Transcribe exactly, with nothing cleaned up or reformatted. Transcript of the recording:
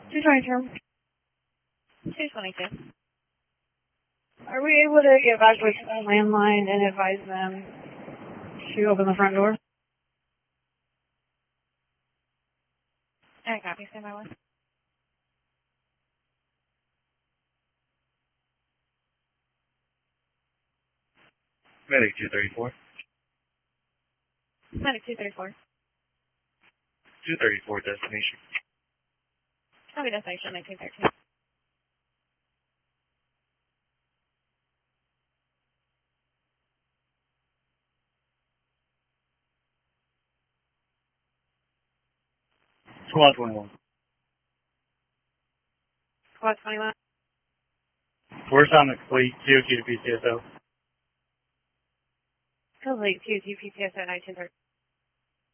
two twenty-two. two twenty-two. Are we able to get back with a landline and advise them to open the front door? I copy, stand by one. Medic two thirty-four. Medic two thirty-four. two thirty-four destination. Copy destination, nineteen thirteen. Squad twenty-one. Squad twenty-one. We're on the fleet, T O Q to P C S O. Complete, T O Q P C S O nineteen thirteen.